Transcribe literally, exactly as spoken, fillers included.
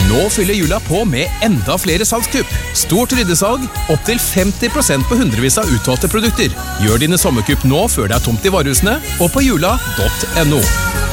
Nå fyller jula på med enda flere salgskupp. Stort ryddesalg, opp til femti prosent på hundrevis av utvalgte produkter. Gjør dine sommerkupp nå før det er tomt i varehusene, og på jula punktum no.